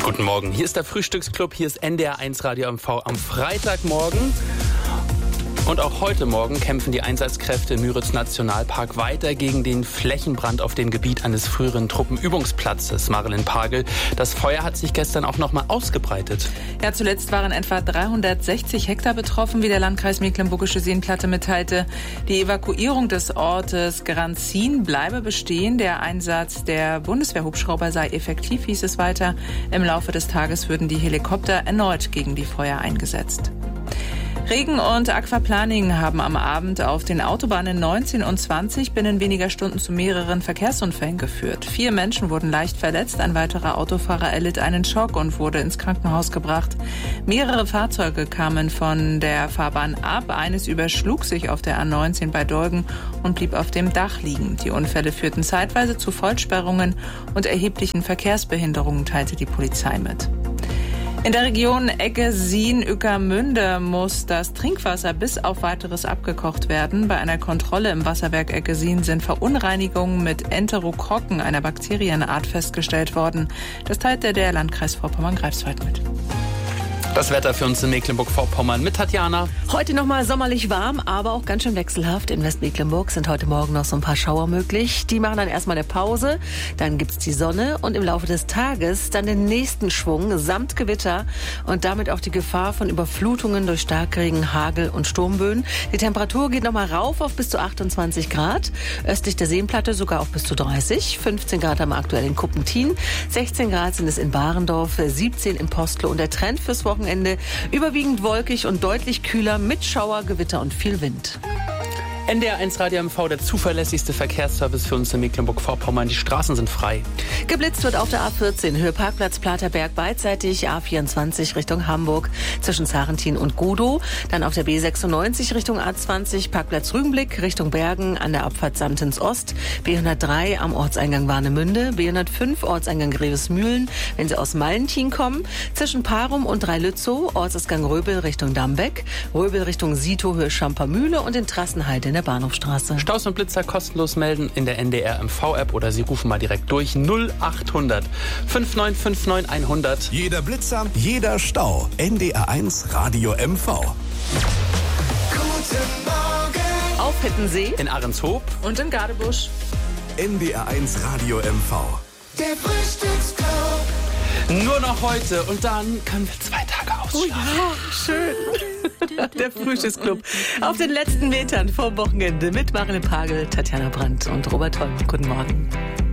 Guten Morgen, hier ist der Frühstücksclub, hier ist NDR 1 Radio MV am Freitagmorgen. Und auch heute Morgen kämpfen die Einsatzkräfte im Müritz-Nationalpark weiter gegen den Flächenbrand auf dem Gebiet eines früheren Truppenübungsplatzes. Marilyn Pagel, das Feuer hat sich gestern auch noch mal ausgebreitet. Ja, zuletzt waren etwa 360 Hektar betroffen, wie der Landkreis Mecklenburgische Seenplatte mitteilte. Die Evakuierung des Ortes Granzin bleibe bestehen. Der Einsatz der Bundeswehrhubschrauber sei effektiv, hieß es weiter. Im Laufe des Tages würden die Helikopter erneut gegen die Feuer eingesetzt. Regen und Aquaplaning haben am Abend auf den Autobahnen 19 und 20 binnen weniger Stunden zu mehreren Verkehrsunfällen geführt. 4 Menschen wurden leicht verletzt, ein weiterer Autofahrer erlitt einen Schock und wurde ins Krankenhaus gebracht. Mehrere Fahrzeuge kamen von der Fahrbahn ab, eines überschlug sich auf der A19 bei Dolgen und blieb auf dem Dach liegen. Die Unfälle führten zeitweise zu Vollsperrungen und erheblichen Verkehrsbehinderungen, teilte die Polizei mit. In der Region Eggesin-Ueckermünde muss das Trinkwasser bis auf Weiteres abgekocht werden. Bei einer Kontrolle im Wasserwerk Eggesin sind Verunreinigungen mit Enterokokken, einer Bakterienart, festgestellt worden. Das teilte der Landkreis Vorpommern-Greifswald mit. Das Wetter für uns in Mecklenburg-Vorpommern mit Tatjana. Heute nochmal sommerlich warm, aber auch ganz schön wechselhaft. In Westmecklenburg sind heute Morgen noch so ein paar Schauer möglich. Die machen dann erstmal eine Pause, dann gibt's die Sonne und im Laufe des Tages dann den nächsten Schwung samt Gewitter und damit auch die Gefahr von Überflutungen durch Starkregen, Hagel und Sturmböen. Die Temperatur geht nochmal rauf auf bis zu 28 Grad. Östlich der Seenplatte sogar auf bis zu 30. 15 Grad haben wir aktuell in Kuppentin. 16 Grad sind es in Barendorf, 17 in Postlo. Und der Trend fürs Wochenende überwiegend wolkig und deutlich kühler mit Schauer, Gewitter und viel Wind. NDR 1 Radio MV, der zuverlässigste Verkehrsservice für uns in Mecklenburg-Vorpommern. Die Straßen sind frei. Geblitzt wird auf der A14, Höhe Parkplatz Platerberg, beidseitig A24 Richtung Hamburg zwischen Zarentin und Godow. Dann auf der B96 Richtung A20, Parkplatz Rügenblick Richtung Bergen an der Abfahrt Samtens Ost. B103 am Ortseingang Warnemünde. B105 Ortseingang Grevesmühlen, wenn Sie aus Mallentin kommen. Zwischen Parum und Dreilützow, Ortsausgang Röbel Richtung Dambeck. Röbel Richtung Sito, Höhe Schampermühle und in Trassenheide in der Bahnhofstraße. Staus und Blitzer kostenlos melden in der NDR MV-App oder Sie rufen mal direkt durch 0800 5959 100. Jeder Blitzer, jeder Stau. NDR 1 Radio MV. Guten Morgen. Auf Hittensee, In Ahrenshoop Und in Gadebusch. NDR 1 Radio MV. Der Frühstücksclub. nur noch heute und dann können wir 2 Tage ausschlafen. schön. Der Frühstücksclub auf den letzten Metern vor Wochenende mit Marilyn Pagel, Tatjana Brandt und Robert Holm. Guten Morgen.